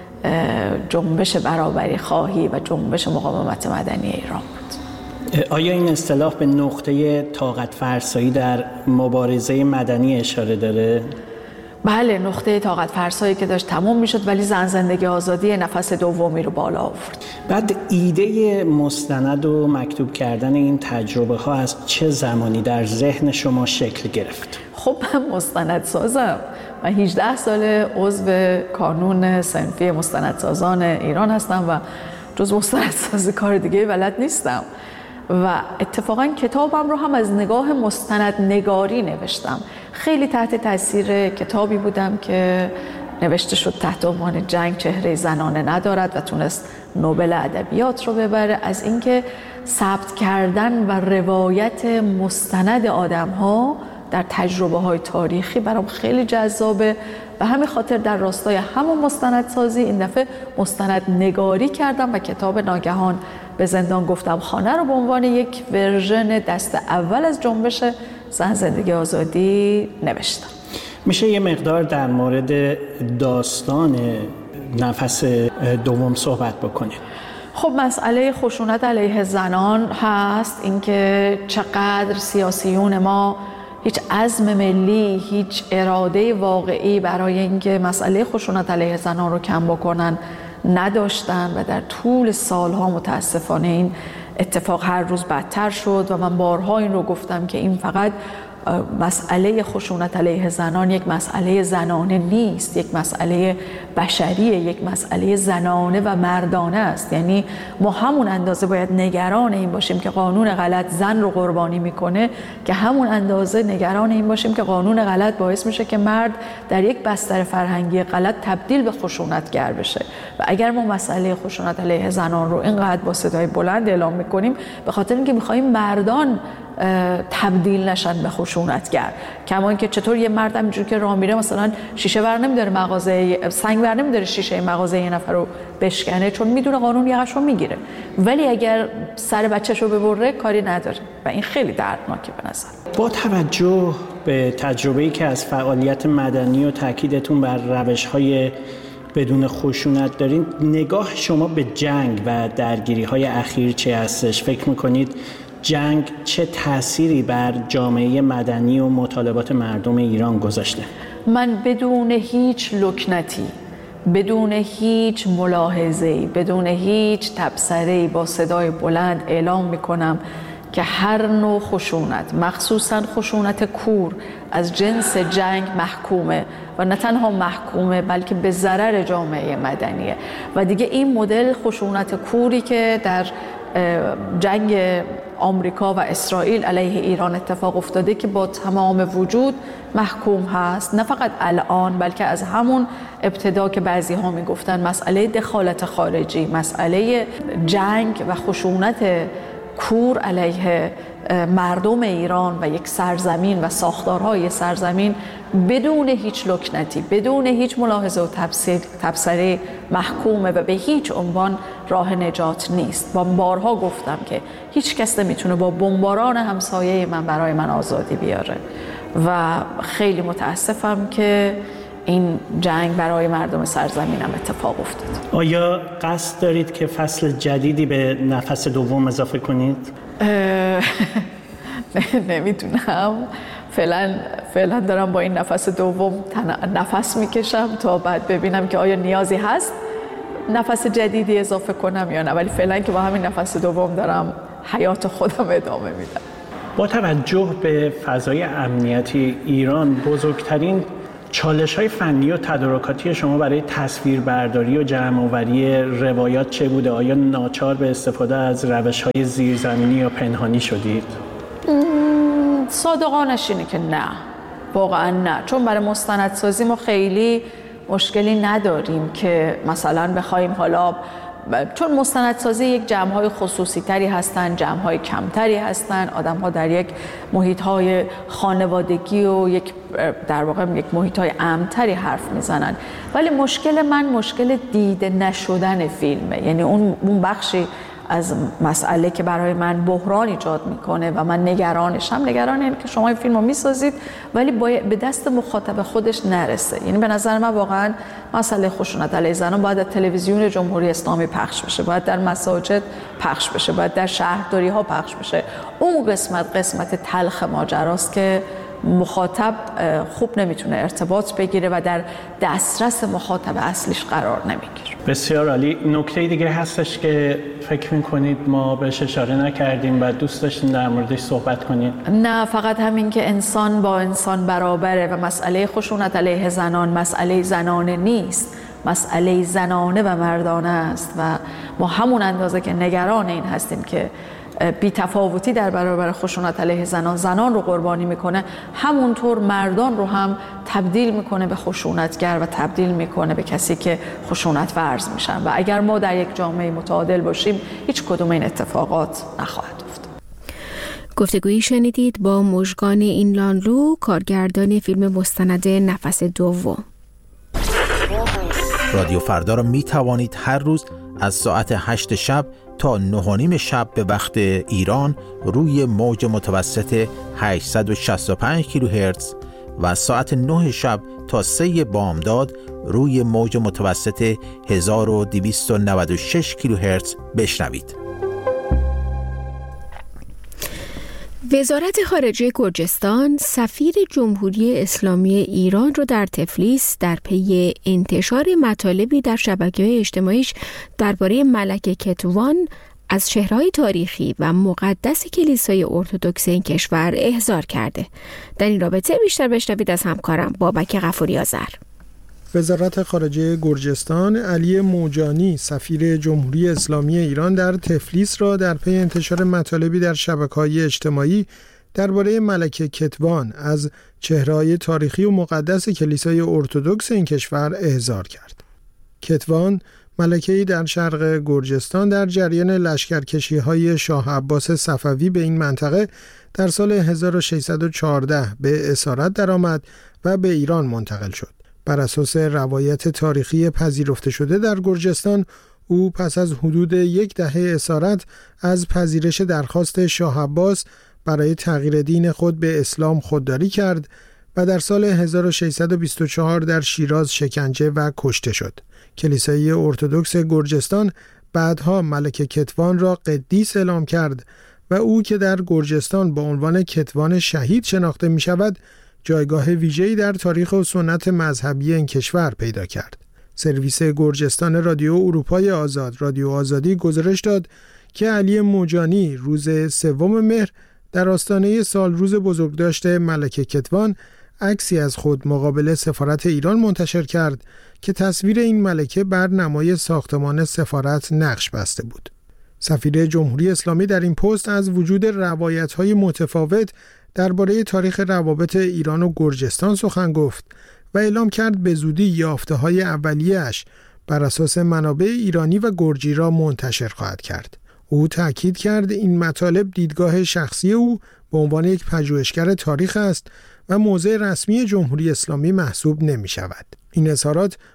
S8: جنبش برابری خواهی و جنبش مقاومت مدنی ایران بود.
S9: آیا این اصطلاح به نقطه طاقت فرسایی در مبارزه مدنی اشاره داره؟
S8: بله، نقطه طاقت فرسایی که داشت تموم میشد، ولی زن زندگی آزادی نفس دومی رو بالا آورد.
S9: بعد ایده مستند و مکتوب کردن این تجربه ها از چه زمانی در ذهن شما شکل گرفت؟
S8: خب من مستندسازم. من هجده سال عضو کانون صنفی مستندسازان ایران هستم و جز مستندسازی کار دیگه بلد نیستم. و اتفاقا کتابم رو هم از نگاه مستندنگاری نوشتم. خیلی تحت تاثیر کتابی بودم که نوشته شد تحت عنوان جنگ چهره زنانه ندارد و تونست نوبل ادبیات رو ببره، از اینکه ثبت کردن و روایت مستند آدم‌ها در تجربه‌های تاریخی برام خیلی جذابه و همین خاطر در راستای همون مستندسازی این دفعه مستندنگاری کردم و کتاب ناگهان به زندان گفتم خانه رو به عنوان یک ورژن دست اول از جنبش زن زندگی آزادی نوشتم.
S9: میشه یه مقدار در مورد داستان نفس دوم صحبت بکنیم؟
S8: خب مسئله خشونت علیه زنان هست، اینکه چقدر سیاسیون ما هیچ عزم ملی، هیچ اراده واقعی برای اینکه مسئله خشونت علیه زنان رو کم بکنن نداشتن و در طول سالها متاسفانه این اتفاق هر روز بدتر شد. و من بارها این رو گفتم که این فقط مسئله خشونت علیه زنان یک مسئله زنانه نیست، یک مسئله بشریه، یک مسئله زنانه و مردانه است. یعنی ما همون اندازه باید نگران این باشیم که قانون غلط زن رو قربانی میکنه که همون اندازه نگران این باشیم که قانون غلط باعث میشه که مرد در یک بستر فرهنگی غلط تبدیل به خشونتگر بشه. و اگر ما مسئله خشونت علیه زنان رو اینقدر با صدای بلند اعلام میکنیم به خاطر اینکه میخوایم مردان تبدیل نشن به خشونتگر، کما اینکه چطور یه مرد همینجوری که راه میره مثلا شیشه ور نمیداره مغازه سنگ ور نمیداره شیشه مغازه یه نفر رو بشکنه چون میدونه قانون یقشو میگیره، ولی اگر سر بچه‌شو ببره کاری نداره و این خیلی دردناکه به نظر.
S9: با توجه به تجربه‌ای که از فعالیت مدنی و تاکیدتون بر روش‌های بدون خشونت دارین، نگاه شما به جنگ و درگیری‌های اخیر چه هستش؟ فکر می‌کنید جنگ چه تأثیری بر جامعه مدنی و مطالبات مردم ایران گذاشته؟
S8: من بدون هیچ لکنتی، بدون هیچ ملاحظه‌ای، بدون هیچ تبصره‌ای با صدای بلند اعلام میکنم که هر نوع خشونت، مخصوصاً خشونت کور از جنس جنگ محکومه و نه تنها محکومه بلکه به ضرر جامعه مدنیه. و دیگه این مدل خشونت کوری که در جنگ آمریکا و اسرائیل علیه ایران اتفاق افتاده که با تمام وجود محکوم هست، نه فقط الان بلکه از همون ابتدا که بعضی ها می گفتن مسئله دخالت خارجی، مسئله جنگ و خشونت کور علیه مردم ایران و یک سرزمین و ساختارهای سرزمین بدون هیچ لکنتی، بدون هیچ ملاحظه و تبصره محکومه و به هیچ عنوان راه نجات نیست. با بارها گفتم که هیچ کس نمیتونه با بمباران همسایه من برای من آزادی بیاره و خیلی متاسفم که این جنگ برای مردم سرزمینم اتفاق افتاد.
S9: آیا قصد دارید که فصل جدیدی به نفس دوم اضافه کنید؟
S8: نمیدونم. فعلا فعلا دارم با این نفس دوم نفس میکشم تا بعد ببینم که آیا نیازی هست نفس جدیدی اضافه کنم یا نه، ولی فعلا که با همین نفس دوم دارم حیات خودم ادامه میدم.
S9: با توجه به فضای امنیتی ایران، بزرگترین چالش‌های فنی و تدارکاتی شما برای تصویربرداری و جمع‌آوری روایات چه بوده؟ آیا ناچار به استفاده از روش‌های زیرزمینی یا پنهانی شدید؟
S8: صادقانش اینه که نه، واقعا نه، چون برای مستندسازی ما خیلی مشکلی نداریم که مثلا بخوایم حالا، چون مستندسازی یک جمع‌های خصوصی تری هستن، جمع‌های کمتری هستن، آدم‌ها در یک محیط‌های خانوادگی و یک در واقع یک محیط‌های امن‌تری حرف میزنن. ولی مشکل من مشکل دیده نشدن فیلمه، یعنی اون اون بخشی از مسئله که برای من بحران ایجاد میکنه و من نگرانشم. نگران اینه که شما این فیلمو میسازید ولی به دست مخاطب خودش نرسه. یعنی به نظر من واقعا مسئله خشونت علیه زنان باید در تلویزیون جمهوری اسلامی پخش بشه، باید در مساجد پخش بشه، باید در شهرداری ها پخش بشه. اون قسمت قسمت تلخ ماجراست که مخاطب خوب نمیتونه ارتباط بگیره و در دسترس مخاطب اصلیش قرار نمیگیره.
S9: بسیار عالی. نکته دیگه هستش که فکر میکنید ما بهش اشاره نکردیم و دوست داشتیم در موردش صحبت کنید؟
S8: نه، فقط همین که انسان با انسان برابره و مسئله خشونت علیه زنان مسئله زنانه نیست، مسئله زنانه و مردانه است و ما همون اندازه که نگران این هستیم که بی تفاوتی در برابر خشونت علیه زنان زنان رو قربانی میکنه، همونطور مردان رو هم تبدیل میکنه به خشونتگر و تبدیل میکنه به کسی که خشونت ورز میشن. و اگر ما در یک جامعه متعادل باشیم هیچ کدوم این اتفاقات نخواهد افتاد.
S1: گفتگویی شنیدید با مژگان اینلانلو، کارگردان فیلم مستند نفس دوم.
S10: رادیو فردا را می توانید هر روز از ساعت هشت شب تا نه و نیم شب به وقت ایران روی موج متوسط هشتصد و شصت و پنج کیلوهرتز و ساعت نه شب تا سه بامداد روی موج متوسط هزار و دویست و نود و شش کیلوهرتز بشنوید.
S1: وزارت خارجه گرجستان سفیر جمهوری اسلامی ایران را در تفلیس در پی انتشار مطالبی در شبکه‌های اجتماعیش درباره ملکه کتوان از چهره‌های تاریخی و مقدس کلیسای ارتدوکس این کشور احضار کرده. در این رابطه بیشتر بشنوید از همکارم بابک غفوری آذر.
S11: وزارت خارجه گرجستان علی موجانی سفیر جمهوری اسلامی ایران در تفلیس را در پی انتشار مطالبی در شبکه‌های اجتماعی درباره ملکه کتوان از چهره‌های تاریخی و مقدس کلیسای ارتدوکس این کشور احضار کرد. کتوان ملکه‌ای در شرق گرجستان در جریان لشکرکشی‌های شاه عباس صفوی به این منطقه در سال هزار و ششصد و چهارده به اسارت درآمد و به ایران منتقل شد. بر اساس روایت تاریخی پذیرفته شده در گرجستان، او پس از حدود یک دهه اسارت از پذیرش درخواست شاه عباس برای تغییر دین خود به اسلام خودداری کرد و در سال هزار و ششصد و بیست و چهار در شیراز شکنجه و کشته شد. کلیسای ارتدوکس گرجستان بعدها ملکه کتوان را قدیس اعلام کرد و او که در گرجستان با عنوان کتوان شهید شناخته می شود، جایگاه ویژه‌ای در تاریخ و سنت مذهبی این کشور پیدا کرد. سرویس گرجستان رادیو اروپای آزاد، رادیو آزادی گزارش داد که علی موجانی روز سوم مهر در آستانه سالروز بزرگداشت ملکه کتوان عکسی از خود مقابل سفارت ایران منتشر کرد که تصویر این ملکه بر نمای ساختمان سفارت نقش بسته بود. سفیر جمهوری اسلامی در این پست از وجود روایت‌های متفاوت درباره تاریخ روابط ایران و گرجستان سخن گفت و اعلام کرد به زودی یافته‌های اولیه‌اش بر اساس منابع ایرانی و گرجی را منتشر خواهد کرد. او تأکید کرد این مطالب دیدگاه شخصی او به عنوان یک پژوهشگر تاریخ است و موضع رسمی جمهوری اسلامی محسوب نمی شود. این اظهارات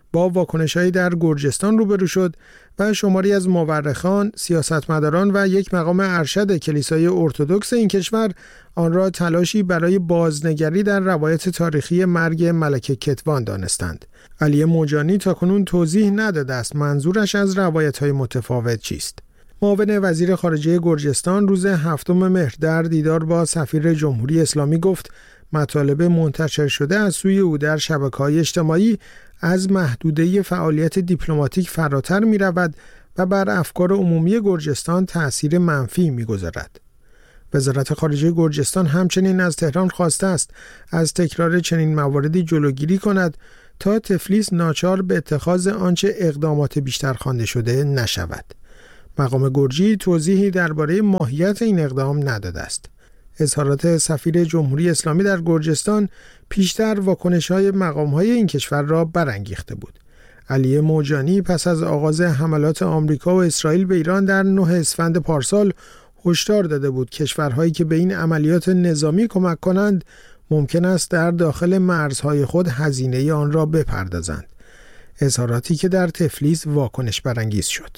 S11: با واکنش‌هایی در گرجستان روبرو شد و شماری از مورخان، سیاستمداران و یک مقام ارشد کلیسای ارتدوکس این کشور آن را تلاشی برای بازنگری در روایت تاریخی مرگ ملکه کتوان دانستند. علی موجانی تاکنون توضیح نداده است منظورش از روایت‌های متفاوت چیست. معاون وزیر خارجه گرجستان روز هفتم مهر در دیدار با سفیر جمهوری اسلامی گفت مطالب منتشر شده از سوی او در شبکه‌های اجتماعی از محدوده فعالیت دیپلماتیک فراتر می رود و بر افکار عمومی گرجستان تأثیر منفی می گذارد. وزارت خارجه گرجستان همچنین از تهران خواسته است از تکرار چنین مواردی جلوگیری کند تا تفلیس ناچار به اتخاذ آنچه اقدامات بیشتر خوانده شده نشود. مقام گرجی توضیحی درباره ماهیت این اقدام نداده است. اظهارات سفیر جمهوری اسلامی در گرجستان پیشتر واکنش‌های مقام‌های این کشور را برانگیخته بود. علی موجانی پس از آغاز حملات آمریکا و اسرائیل به ایران در نه اسفند پارسال هشدار داده بود کشورهایی که به این عملیات نظامی کمک کنند ممکن است در داخل مرزهای خود هزینه آن را بپردازند. اظهاراتی که در تفلیس واکنش برانگیز شد.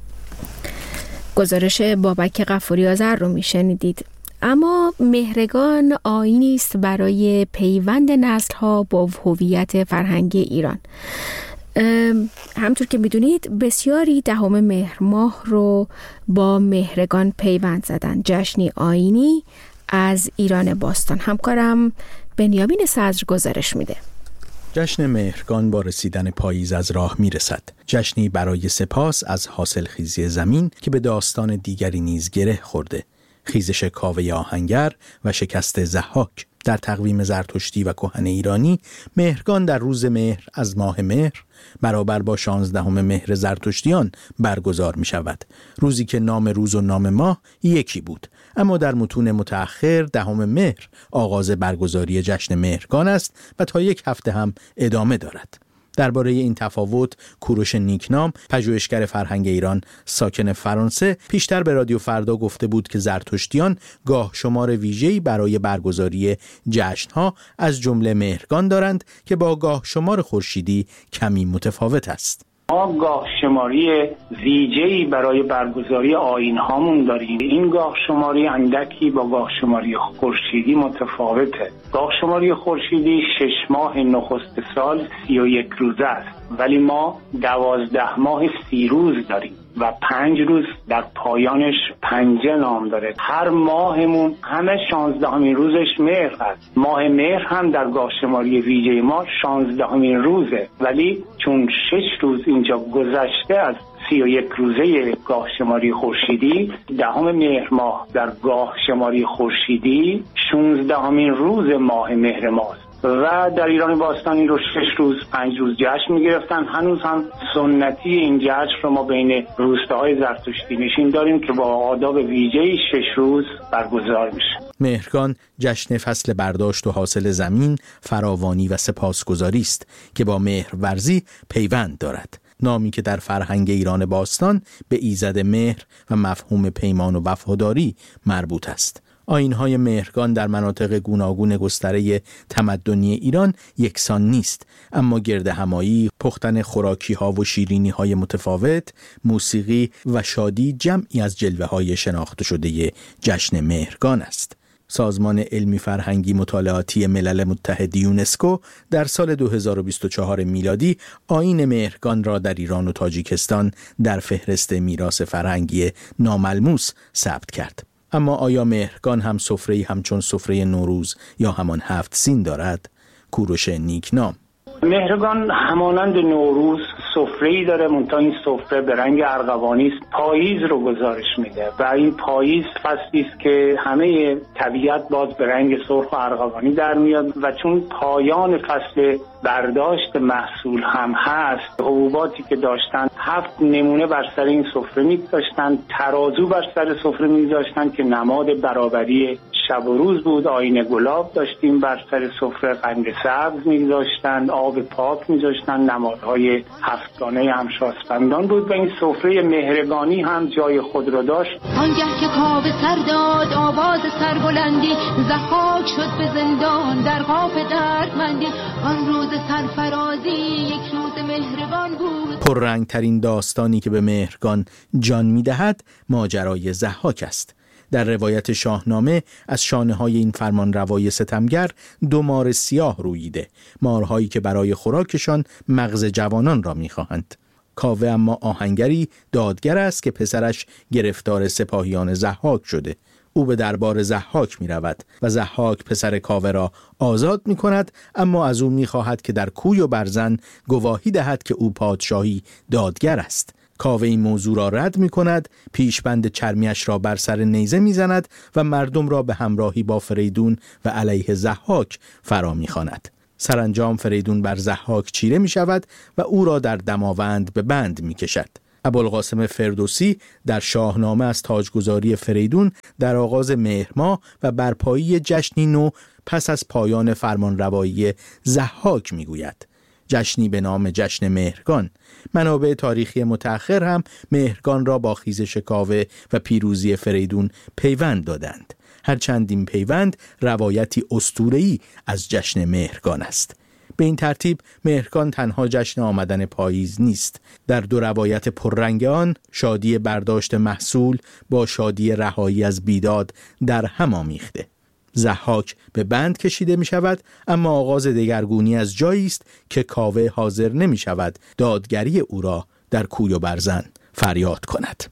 S1: گزارش بابک غفوری آذر رو میشنیدید. اما مهرگان آیینی است برای پیوند نسل‌ها با هویت فرهنگی ایران. همطور که میدونید بسیاری دهم مهر ماه رو با مهرگان پیوند زدن. جشنی آیینی از ایران باستان. همکارم بنیامین صدر گزارش میده.
S10: جشن مهرگان با رسیدن پاییز از راه میرسد. جشنی برای سپاس از حاصلخیزی زمین که به داستان دیگری نیز گره خورده. خیزش کاوه آهنگر و شکست ضحاک. در تقویم زرتشتی و کهن ایرانی مهرگان در روز مهر از ماه مهر برابر با شانزدهم مهر زرتشتیان برگزار می شود. روزی که نام روز و نام ماه یکی بود، اما در متون متأخر دهم مهر آغاز برگزاری جشن مهرگان است و تا یک هفته هم ادامه دارد. درباره این تفاوت کوروش نیکنام، پژوهشگر فرهنگ ایران ساکن فرانسه، پیشتر به رادیو فردا گفته بود که زرتشتیان گاه شمار ویژه‌ای برای برگزاری جشن‌ها از جمله مهرگان دارند که با گاه شمار خورشیدی کمی متفاوت است.
S12: ما گاه شماری ویژه‌ای برای برگزاری آیین‌هامون داریم. این گاه شماری اندکی با گاه شماری خورشیدی متفاوته. گاه شماری خورشیدی شش ماه نخست سال سی و یک روزه است، ولی ما دوازده ماه سی روز داریم و پنج روز در پایانش پنجه نام داره. هر ماهمون همه شانزدهمین روزش مهر است. ماه مهر هم در گاه شماری ویژه ما شانزدهمین روزه، ولی چون شش روز اینجا گذشته از سی و یک روزه گاه شماری خورشیدی، دهم مهر ماه در گاه شماری خورشیدی شانزدهمین روز ماه مهر ماست و در ایران باستانی رو شش روز پنج روز جشن می‌گرفتن. هنوز هم سنتی این جشن رو ما بین روستاهای زرتشتی نشین داریم که با آداب ویژه‌ای شش روز برگزار میشه.
S10: مهرگان جشن فصل برداشت و حاصل زمین، فراوانی و سپاسگزاری است که با مهرورزی پیوند دارد. نامی که در فرهنگ ایران باستان به ایزد مهر و مفهوم پیمان و وفاداری مربوط است. آیین‌های مهرگان در مناطق گوناگون گستره تمدنی ایران یکسان نیست، اما گرد همایی، پختن خوراکی‌ها و شیرینی‌های متفاوت، موسیقی و شادی جمعی از جلوه‌های شناخته شده جشن مهرگان است. سازمان علمی فرهنگی مطالعاتی ملل متحد یونسکو در سال دو هزار و بیست و چهار میلادی آیین مهرگان را در ایران و تاجیکستان در فهرست میراث فرهنگی ناملموس ثبت کرد. اما آیا مهرگان هم سفره‌ای همچون سفره نوروز یا همان هفت سین دارد؟ کوروش نیکنام:
S12: مهرگان همانند نوروز سفره‌ای داره، منتها این سفره به رنگ ارغوانی است. پاییز رو گزارش میده و این پاییز فصلی است که همه طبیعت باز به رنگ سرخ و ارغوانی در میاد و چون پایان فصل برداشت محصول هم هست، حبوباتی که داشتن هفت نمونه بر سر این سفره می‌داشتن، ترازو بر سر سفره می‌داشتن که نماد برابری شب و روز بود. آیین گلاب داشتیم بر سر سفره، قند سبز می‌گذاشتند، آب پاک می‌ذاشتند، نمادهای هفتگانه هم شاسپندان بود و این سفره مهرگانی هم جای خود را داشت.
S13: آنگه که کاوه سر داد آواز سربلندی، ضحاک شد به زندان در قاف دردمندی. آن روز سرفرازی یک روز مهرگان بود.
S10: پررنگترین داستانی که به مهرگان جان می‌دهد ماجرای ضحاک است. در روایت شاهنامه از شانه‌های این فرمانروای ستمگر دو مار سیاه روییده، مارهایی که برای خوراکشان مغز جوانان را می‌خواهند. کاوه اما آهنگری دادگر است که پسرش گرفتار سپاهیان ضحاک شده. او به دربار ضحاک می رود و ضحاک پسر کاوه را آزاد می کند، اما از او می خواهد که در کوی و برزن گواهی دهد که او پادشاهی دادگر است. کاوه این موضوع را رد می کند، پیشبند چرمیش را بر سر نیزه می زند و مردم را به همراهی با فریدون و علیه ضحاک فرا می خواند. سرانجام فریدون بر ضحاک چیره می شود و او را در دماوند به بند می کشد. ابوالقاسم فردوسی در شاهنامه از تاجگذاری فریدون در آغاز مهر ماه و برپایی جشنی نو پس از پایان فرمانروایی ضحاک میگوید. جشنی به نام جشن مهرگان. منابع تاریخی متأخر هم مهرگان را با خیزش کاوه و پیروزی فریدون پیوند دادند. هرچند این پیوند روایتی اسطوره‌ای از جشن مهرگان است. به این ترتیب مهرگان تنها جشن آمدن پاییز نیست. در دو روایت پررنگ آن شادی برداشت محصول با شادی رهایی از بیداد در هم آمیخته. ضحاک به بند کشیده می شود، اما آغاز دگرگونی از جایی است که کاوه حاضر نمی شود دادگری او را در کوی و برزن فریاد کند.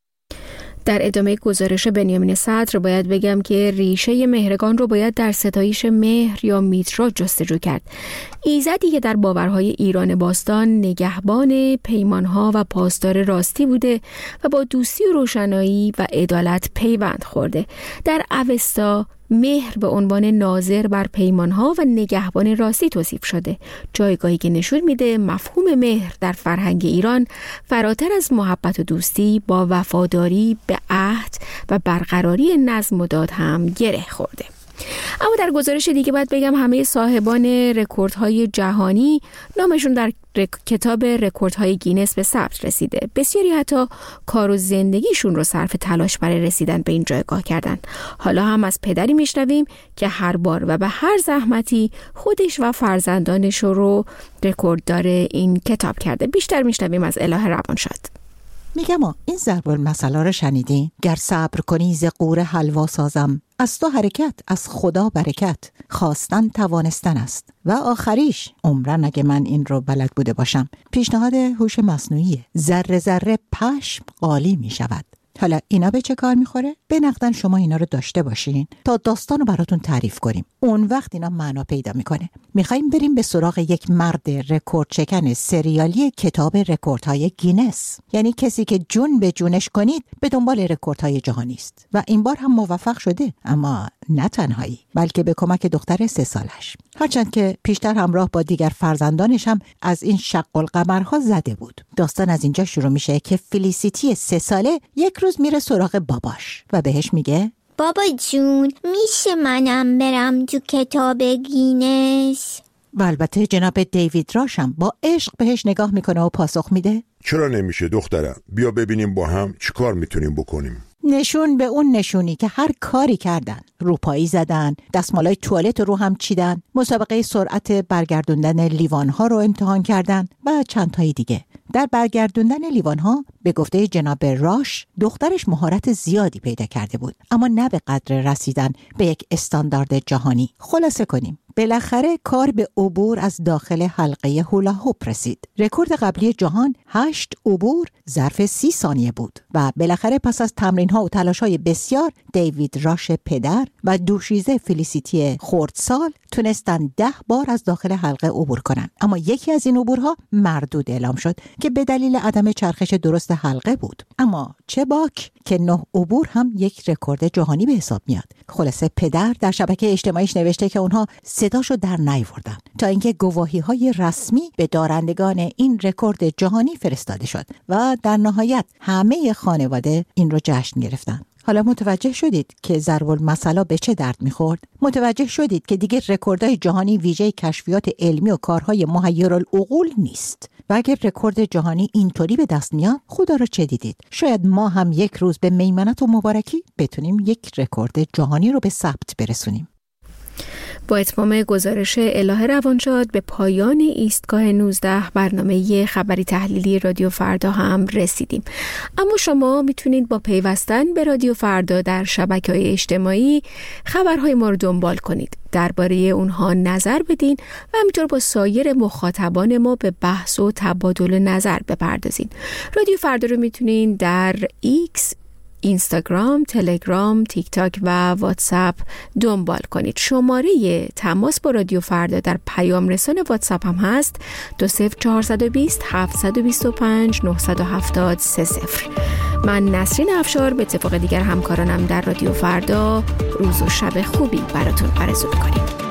S1: در ادامه گزارش بنیامین صدر باید بگم که ریشه مهرگان رو باید در ستایش مهر یا میترا جستجو کرد. ایزدی که در باورهای ایران باستان نگهبان پیمانها و پاسدار راستی بوده و با دوستی و روشنایی و عدالت پیوند خورده. در اوستا مهر به عنوان ناظر بر پیمانها و نگهبان راستی توصیف شده، جایگاهی که نشون میده مفهوم مهر در فرهنگ ایران فراتر از محبت و دوستی با وفاداری به عهد و برقراری نظم و داد هم گره خورده. اما در گزارش دیگه باید بگم همه صاحبان رکوردهای جهانی نامشون در رک... کتاب رکوردهای گینس به ثبت رسیده. بسیاری حتی کار و زندگیشون رو صرف تلاش برای رسیدن به این جایگاه کردن. حالا هم از پدری میشنویم که هر بار و به هر زحمتی خودش و فرزندانش رو رکورددار این کتاب کرده. بیشتر میشنویم از الهه روانشاد.
S14: میگم این ضرب المثل رو شنیدین؟ گر صبر کنی ز قوره حلوا سازم، از تو حرکت از خدا برکت، خواستن توانستن است و آخریش عمرن اگه من این رو بلد بوده باشم. پیشنهاد هوش مصنوعیه. ذره ذره پشم قالی می شود. حالا اینا به چه کار میخوره؟ به نقدن شما اینا رو داشته باشین تا داستان رو براتون تعریف کنیم. اون وقت اینا معنا پیدا میکنه. میخواییم بریم به سراغ یک مرد رکورد شکن سریالی کتاب رکوردهای گینس. یعنی کسی که جون به جونش کنید به دنبال رکوردهای جهانی است و این بار هم موفق شده، اما نه تنهایی بلکه به کمک دختر سه سالش. هرچند که پیشتر همراه با دیگر فرزندانش هم از این شق القمرها زده بود. داستان از اینجا شروع میشه که فلیسیتی سه ساله یک روز میره سراغ باباش و بهش میگه
S15: بابا جون میشه منم برم تو کتاب گینس؟
S14: و البته جناب دیوید راشم با عشق بهش نگاه میکنه و پاسخ میده
S16: چرا نمیشه دخترم؟ بیا ببینیم با هم چی کار میتونیم بکنیم.
S14: نشون به اون نشونی که هر کاری کردن. روپایی زدن، دستمالای توالت رو هم چیدن، مسابقه سرعت برگردوندن لیوانها رو امتحان کردن و چند تایی دیگه. در برگردوندن لیوانها به گفته جناب راش دخترش مهارت زیادی پیدا کرده بود، اما نه به قدر رسیدن به یک استاندارد جهانی. خلاصه کنیم بالاخره کار به عبور از داخل حلقه هولا هوپ رسید. رکورد قبلی جهان هشت عبور ظرف سی ثانیه بود و بالاخره پس از تمرین‌ها و تلاش‌های بسیار دیوید راش پدر و دوشیزه فلیسیتی خردسال تونستن ده بار از داخل حلقه عبور کنن. اما یکی از این عبورها مردود اعلام شد که به دلیل عدم چرخش درست حلقه بود. اما چه باک که نه عبور هم یک رکورد جهانی به حساب میاد. خلاصه پدر در شبکه اجتماعیش نوشته که اونها صداشو در نیاوردن تا اینکه گواهی‌های رسمی به دارندگان این رکورد جهانی فرستاده شد و در نهایت همه خانواده این رو جشن گرفتن. حالا متوجه شدید که ضرب المثل به چه درد میخورد؟ متوجه شدید که دیگه رکوردهای جهانی ویژه کشفیات علمی و کارهای محیرالعقول نیست. و اگر رکورد جهانی اینطوری به دست میاد، خدا رو چه دیدید؟ شاید ما هم یک روز به میمنت و مبارکی بتونیم یک رکورد جهانی رو به ثبت برسونیم.
S1: با اتمام گزارش اله روانشاد به پایان ایستگاه نوزده برنامه خبری تحلیلی رادیو فردا هم رسیدیم. اما شما میتونید با پیوستن به رادیو فردا در شبکه‌های اجتماعی خبرهای ما رو دنبال کنید، درباره اونها نظر بدین و همینطور با سایر مخاطبان ما به بحث و تبادل نظر بپردازین. رادیو فردا رو میتونین در ایکس، اینستاگرام، تلگرام، تیک تاک و واتساپ دنبال کنید. شماره تماس با رادیو فردا در پیام رسان واتساپ هم هست دو صفر چهار دو صفر هفت دو پنج نه هفت صفر سه صفر. من نسرین افشار به اتفاق دیگر همکارانم در رادیو فردا روز و شب خوبی براتون آرزو می‌کنیم.